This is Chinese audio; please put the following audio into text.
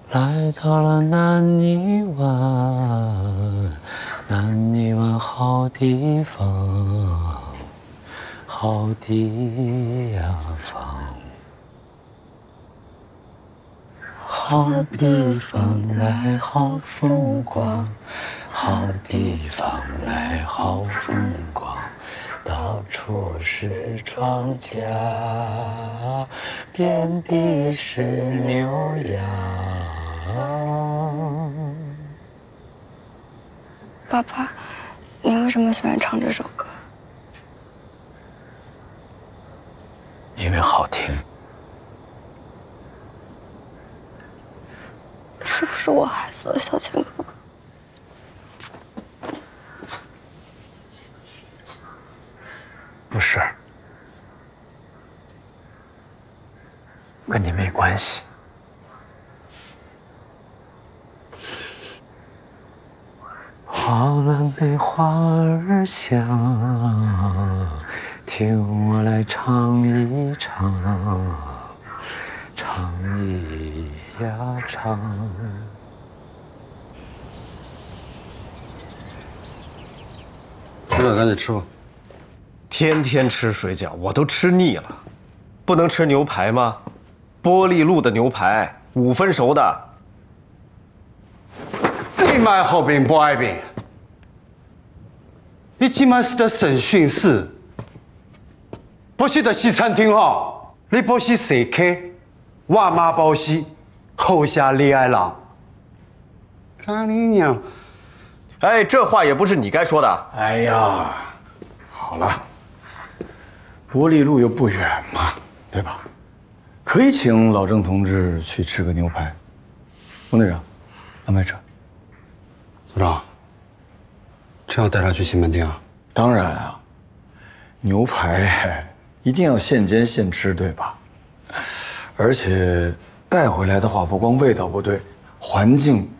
来到了南泥湾，南泥湾好地方，好地方，好地方来好风光，好地方来好风光，到处是庄稼，遍地是牛羊。 爸爸，你为什么喜欢唱这首歌？ 因为好听。 是不是我害死了小钱哥哥？ 不是，跟你没关系。花篮的花儿香，听我来唱一唱，唱一呀唱。 吃吧，赶紧吃吧。 天天吃水饺，我都吃腻了。不能吃牛排吗？玻璃路的牛排，5分熟的。 你买好饼不爱饼？你今晚是在审讯室，不是在西餐厅哈。你不是谁客，我妈不是后下恋爱郎。看你娘！ 哎，这话也不是你该说的。 哎呀，好了，玻璃路又不远嘛，对吧？可以请老郑同志去吃个牛排。冯队长，安排车。组长，真要带他去西门町啊？当然啊，牛排一定要现煎现吃，对吧？而且带回来的话，不光味道不对，环境